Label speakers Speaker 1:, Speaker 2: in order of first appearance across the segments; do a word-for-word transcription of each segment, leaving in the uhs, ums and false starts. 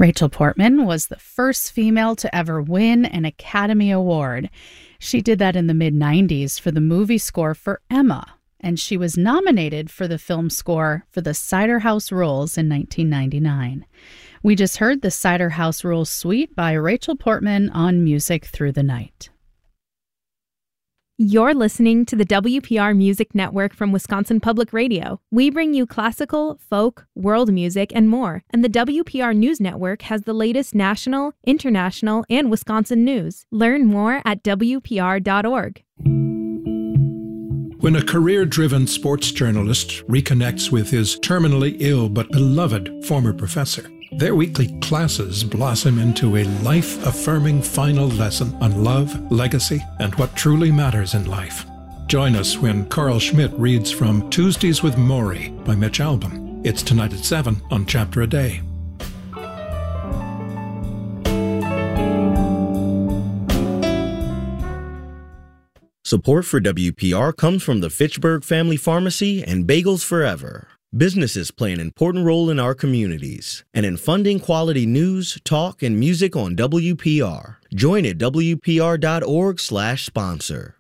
Speaker 1: Rachel Portman was the first female to ever win an Academy Award. She did that in the mid nineties for the movie score for Emma, and she was nominated for the film score for the Cider House Rules in nineteen ninety-nine. We just heard the Cider House Rules Suite by Rachel Portman on Music Through the Night.
Speaker 2: You're listening to the W P R Music Network from Wisconsin Public Radio. We bring you classical, folk, world music, and more. And the W P R News Network has the latest national, international, and Wisconsin news. Learn more at W P R dot org.
Speaker 3: When a career-driven sports journalist reconnects with his terminally ill but beloved former professor, their weekly classes blossom into a life-affirming final lesson on love, legacy, and what truly matters in life. Join us when Carl Schmidt reads from Tuesdays with Maury by Mitch Albom. It's tonight at seven on Chapter a Day.
Speaker 4: Support for W P R comes from the Fitchburg Family Pharmacy and Bagels Forever. Businesses play an important role in our communities and in funding quality news, talk, and music on W P R. Join at W P R dot org slash sponsor.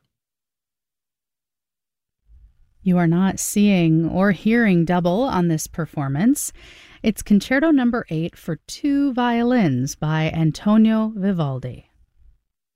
Speaker 1: You are not seeing or hearing double on this performance. It's Concerto Number eight for two violins by Antonio Vivaldi.